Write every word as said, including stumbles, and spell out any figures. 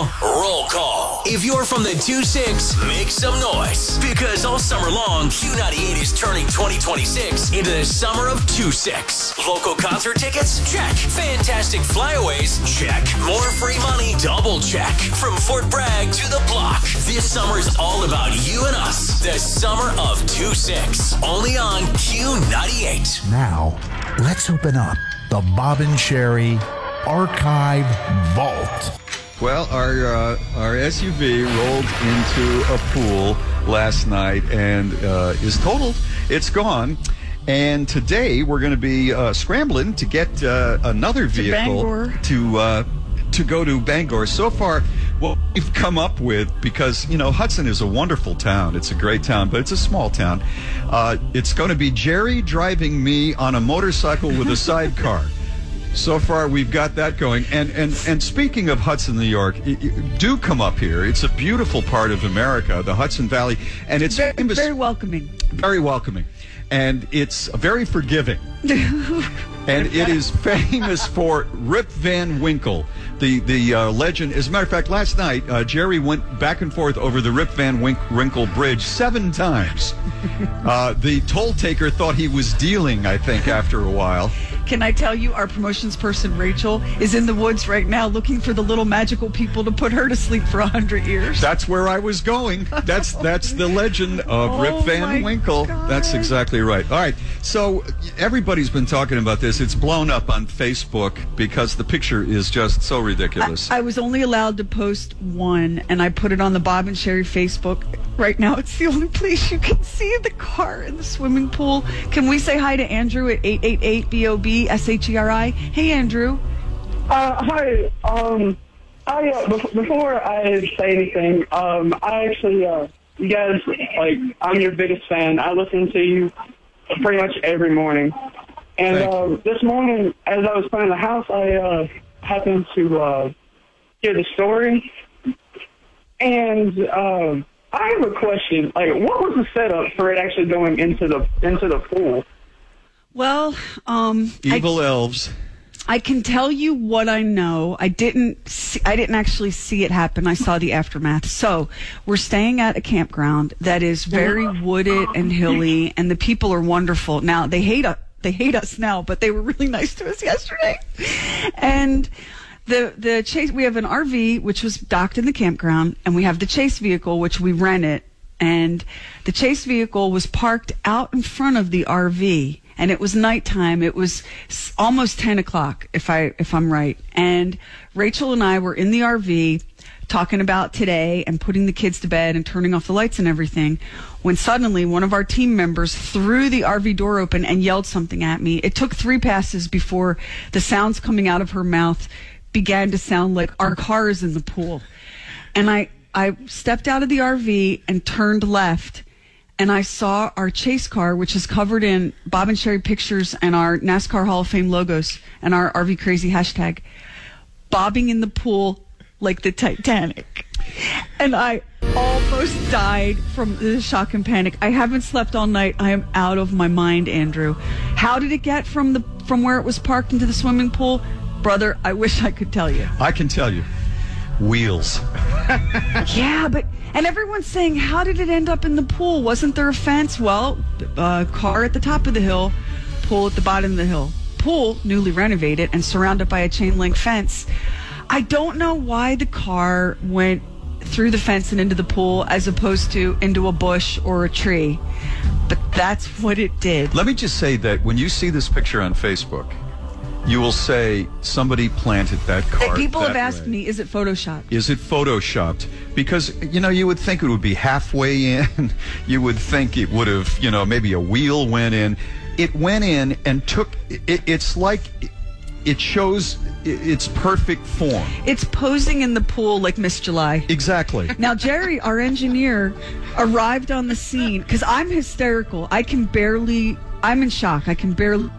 Now, roll call. If you're from the two six, make some noise. Because all summer long, Q ninety-eight is turning twenty twenty-six into the summer of two six. Local concert tickets? Check. Fantastic flyaways? Check. More free money? Double check. From Fort Bragg to the block, this summer's all about you and us. The summer of two six. Only on Q ninety-eight. Now, let's open up the Bob and Sherry Archive Vault. Well, our uh, our S U V rolled into a pool last night and uh, is totaled. It's gone. And today we're going to be uh, scrambling to get uh, another vehicle to to, uh, to go to Bangor. So far, what we've come up with, because, you know, Hudson is a wonderful town. It's a great town, but it's a small town. Uh, it's going to be Jerry driving me on a motorcycle with a sidecar. So far, we've got that going. And and and speaking of Hudson, New York, y- y- do come up here. It's a beautiful part of America, the Hudson Valley, and it's very, famous, very welcoming. very welcoming, and it's very forgiving. And it is famous for Rip Van Winkle, the the uh, legend. As a matter of fact, last night uh, Jerry went back and forth over the Rip Van Wink- Winkle Bridge seven times. Uh, the toll taker thought he was dealing, I think, after a while. Can I tell you, our promotions person, Rachel, is in the woods right now looking for the little magical people to put her to sleep for a hundred years. That's where I was going. That's that's the legend of Oh, Rip Van my Winkle. God. That's exactly right. All right. So everybody's been talking about this. It's blown up on Facebook because the picture is just so ridiculous. I, I was only allowed to post one, and I put it on the Bob and Sherry Facebook. Right now, it's the only place you can see the car in the swimming pool. Can we say hi to Andrew at eight eight eight B O B S H E R I? Hey, Andrew. Uh, hi. Um, I uh, bef- before I say anything, um, I actually, uh, you guys, like, I'm your biggest fan. I listen to you pretty much every morning. And uh, this morning, as I was playing the house, I uh, happened to uh, hear the story. And uh, I have a question. Like, what was the setup for it actually going into the into the pool? Well, um, Evil I, elves. I can tell you what I know. I didn't see, I didn't actually see it happen. I saw the aftermath. So we're staying at a campground that is very wooded and hilly, and the people are wonderful. Now, they hate us. They hate us now, but they were really nice to us yesterday. And the the chase, we have an R V which was docked in the campground, and we have the chase vehicle which we rented. And the chase vehicle was parked out in front of the R V, and it was nighttime. It was almost ten o'clock, if I if I'm right. And Rachel and I were in the R V talking about today and putting the kids to bed and turning off the lights and everything, when suddenly one of our team members threw the R V door open and yelled something at me. It took three passes before the sounds coming out of her mouth began to sound like our car is in the pool. And I, I stepped out of the R V and turned left, and I saw our chase car, which is covered in Bob and Sherry pictures and our NASCAR Hall of Fame logos and our R V Crazy hashtag, bobbing in the pool like the Titanic. And I almost died from the shock and panic. I haven't slept all night. I am out of my mind, Andrew. How did it get from the from where it was parked into the swimming pool? Brother, I wish I could tell you. I can tell you. Wheels. Yeah, but, and everyone's saying, how did it end up in the pool? Wasn't there a fence? Well, uh, car at the top of the hill, pool at the bottom of the hill. Pool, newly renovated and surrounded by a chain link fence. I don't know why the car went through the fence and into the pool as opposed to into a bush or a tree, but that's what it did. Let me just say that when you see this picture on Facebook, you will say somebody planted that car. People that have asked way. me, is it Photoshopped? Is it Photoshopped? Because, you know, you would think it would be halfway in. You would think it would have, you know, maybe a wheel went in. It went in and took, it, it's like, it shows its perfect form. It's posing in the pool like Miss July. Exactly. Now, Jerry, our engineer, arrived on the scene because I'm hysterical. I can barely, I'm in shock. I can barely